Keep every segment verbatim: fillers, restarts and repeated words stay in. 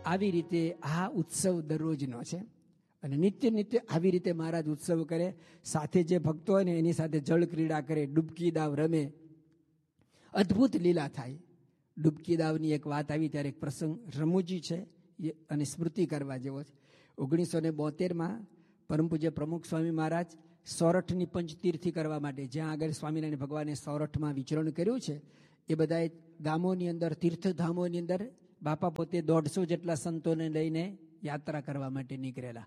આવી રીતે આ ઉત્સવ દરરોજનો છે અને નિત્ય નિત્ય આવી રીતે મહારાજ ઉત્સવ કરે. સાથે જે ભક્તો હોય ને એની સાથે જળ ક્રીડા કરે, ડૂબકી દાવ રમે, અદ્ભુત લીલા થાય. ડૂબકી દાવની એક વાત આવી ત્યારે એક પ્રસંગ રમૂજી છે અને સ્મૃતિ કરવા જેવો છે. ઓગણીસો ને બોતેરમાં પરમ પૂજ્ય પ્રમુખ સ્વામી મહારાજ સોરઠની પંચતીર્થી કરવા માટે, જ્યાં આગળ સ્વામિનારાયણ ભગવાને સોરઠમાં વિચરણ કર્યું છે, એ બધા ગામોની અંદર, તીર્થધામોની અંદર બાપા પોતે દોઢસો જેટલા સંતોને લઈને યાત્રા કરવા માટે નીકળેલા.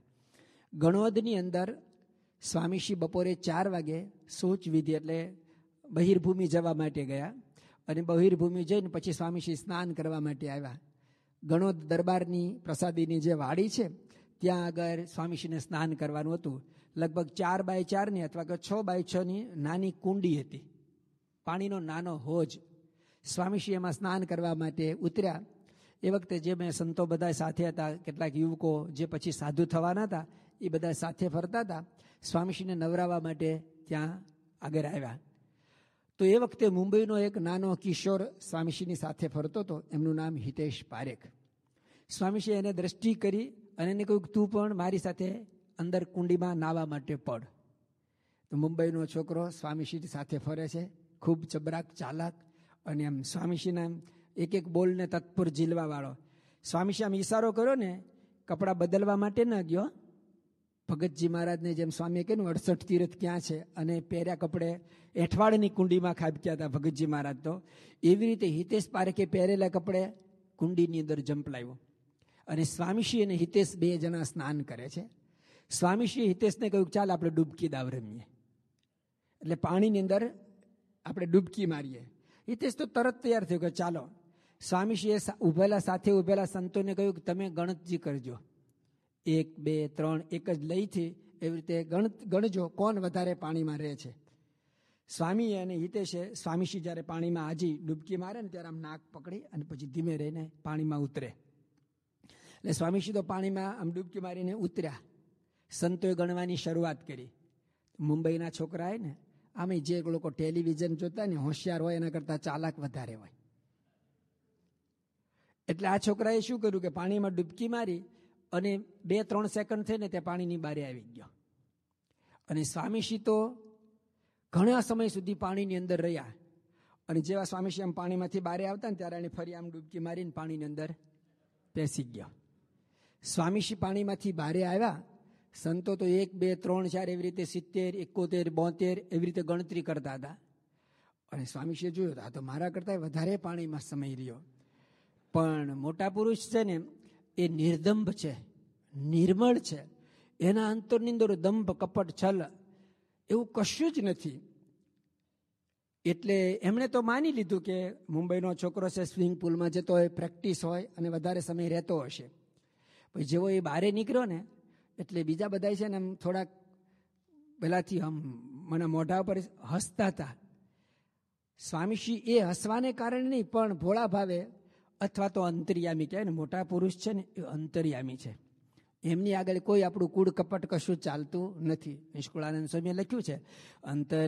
ગણોદની અંદર સ્વામીશ્રી બપોરે ચાર વાગે શૌચ વિધિ એટલે બહિર્ભૂમિ જવા માટે ગયા અને બહિર્ભૂમિ જઈને પછી સ્વામીશ્રી સ્નાન કરવા માટે આવ્યા. ગણોદ દરબારની પ્રસાદીની જે વાડી છે ત્યાં આગળ સ્વામીશ્રીને સ્નાન કરવાનું હતું. લગભગ ચાર બાય ચારની અથવા કે છ બાય છની નાની કુંડી હતી, પાણીનો નાનો હોજ. સ્વામીશ્રી એમાં સ્નાન કરવા માટે ઉતર્યા. એ વખતે જે મેં સંતો બધા સાથે હતા, કેટલાક યુવકો જે પછી સાધુ થવાના હતા એ બધા સાથે ફરતા હતા. સ્વામીશ્રીને નવરાવવા માટે ત્યાં આગળ આવ્યા. તો એ વખતે મુંબઈનો એક નાનો કિશોર સ્વામીશ્રીની સાથે ફરતો હતો, એમનું નામ હિતેશ પારેખ. સ્વામીશ્રીએ એને દ્રષ્ટિ કરી અને એને કહ્યું, તું પણ મારી સાથે અંદર કુંડીમાં નાહવા માટે પડ. તો મુંબઈનો છોકરો સ્વામીશ્રી સાથે ફરે છે, ખૂબ ચબરાક ચાલાક અને એમ સ્વામીશ્રીના એક એક બોલને તત્પર ઝીલવા વાળો. સ્વામીશ્રી આમ ઈશારો કર્યો ને, કપડાં બદલવા માટે ન ગયો. ભગતજી મહારાજને જેમ સ્વામીએ કહ્યું અડસઠ તીર્થ ક્યાં છે અને પહેર્યા કપડે એઠવાડની કુંડીમાં ખાબક્યા હતા ભગતજી મહારાજ, તો એવી રીતે હિતેશ પારેખે પહેરેલા કપડે કુંડીની અંદર જંપલાવ્યો અને સ્વામીશ્રી અને હિતેશ બે જણા સ્નાન કરે છે. સ્વામીશ્રીએ હિતેશને કહ્યું, ચાલ આપણે ડૂબકી દાવ રમીએ, એટલે પાણીની અંદર આપણે ડૂબકી મારીએ. હિતેશ તો તરત તૈયાર થયો કે ચાલો. સ્વામીશ્રીએ ઉભેલા સાથે ઉભેલા સંતોને કહ્યું કે તમે ગણતરી કરજો, એક બે ત્રણ એક જ લઈથી એવી રીતે ગણ ગણજો કોણ વધારે પાણીમાં રહે છે. સ્વામી અને હિતેશે સ્વામીશ્રી જ્યારે પાણીમાં હાજી ડૂબકી મારે ને ત્યારે આમ નાક પકડી અને પછી ધીમે રહીને પાણીમાં ઉતરે. એટલે સ્વામીશ્રી તો પાણીમાં આમ ડૂબકી મારીને ઉતર્યા. સંતોએ ગણવાની શરૂઆત કરી. મુંબઈના છોકરાએ ને આમે જે લોકો ટેલિવિઝન જોતા ને હોશિયાર હોય એના કરતાં ચાલાક વધારે હોય. એટલે આ છોકરાએ શું કર્યું કે પાણીમાં ડૂબકી મારી અને બે ત્રણ સેકન્ડ થઈને તે પાણીની બારે આવી ગયો. અને સ્વામીશ્રી તો ઘણા સમય સુધી પાણીની અંદર રહ્યા અને જેવા સ્વામીશ્રી આમ પાણીમાંથી બારે આવતા ને ત્યારે એને ફરી આમ ડૂબકી મારીને પાણીની અંદર પેસી ગયો. સ્વામીશ્રી પાણીમાંથી બારે આવ્યા. સંતો તો એક બે ત્રણ ચાર એવી રીતે સિત્તેર એકોતેર બોતેર એવી રીતે ગણતરી કરતા હતા. અને સ્વામીશ્રીએ જોયું આ તો મારા કરતાં વધારે પાણીમાં સમય રહ્યો. પણ મોટા પુરુષ છે ને એ નિર્દંભ છે, નિર્મળ છે, એના અંતરની અંદર દંભ કપટ છલ એવું કશું જ નથી. એટલે એમણે તો માની લીધું કે મુંબઈનો છોકરો છે, સ્વિમિંગ પુલમાં જતો હોય, પ્રેક્ટિસ હોય અને વધારે સમય રહેતો હશે. પછી જેવો એ બહારે નીકળ્યો ને એટલે બીજા બધા છે ને એમ થોડાક પહેલાથી આમ મને મોઢા ઉપર હસતા હતા. સ્વામીશ્રી એ હસવાને કારણે નહીં પણ ભોળા ભાવે અથવા તો અંતર્યામી કહેવાય ને, મોટા પુરુષ છે ને એ અંતર્યામી છે. એમની આગળ કોઈ આપણું કૂડ કપટ કશું ચાલતું નથી. નિષ્કુળાનંદ સ્વામીએ લખ્યું છે અંતર